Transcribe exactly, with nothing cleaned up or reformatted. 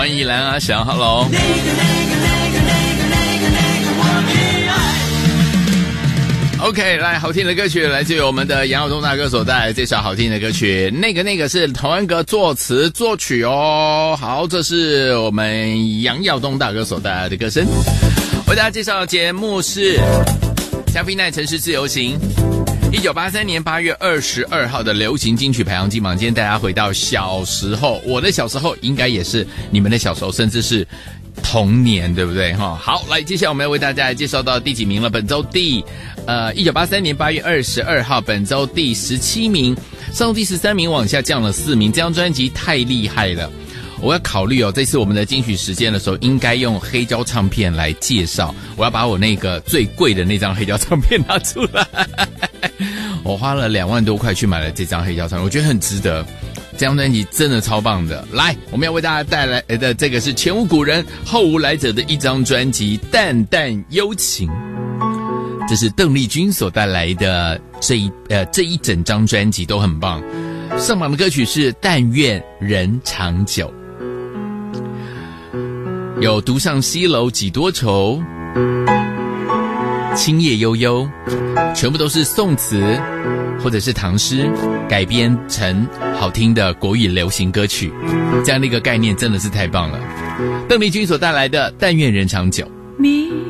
欢迎兰阿翔 ，Hello。OK， 来，好听的歌曲来自于我们的杨晓东大歌手带来这首好听的歌曲，那个那个是童安格作词作曲哦。好，这是我们杨晓东大歌手带来的歌声。为大家介绍的节目是嘉宾奈城市自由行。一九八三年八月二十二号的流行金曲排行金榜，今天大家回到小时候，我的小时候应该也是你们的小时候，甚至是童年，对不对哈？好，来，接下来我们要为大家来介绍到第几名了？本周第呃一九八三年八月二十二号，本周第十七名，上周第十三名往下降了四名，这张专辑太厉害了。我要考虑哦，这次我们的金曲时间的时候，应该用黑胶唱片来介绍。我要把我那个最贵的那张黑胶唱片拿出来。我花了两万多块去买了这张黑胶唱片，我觉得很值得。这张专辑真的超棒的。来，我们要为大家带来的这个是前无古人后无来者的一张专辑《淡淡幽情》，这是邓丽君所带来的这一呃这一整张专辑都很棒。上榜的歌曲是《但愿人长久》。有独上西楼几多愁，青叶悠悠，全部都是宋词或者是唐诗改编成好听的国语流行歌曲，这样的一个概念真的是太棒了。邓丽君所带来的《但愿人长久》。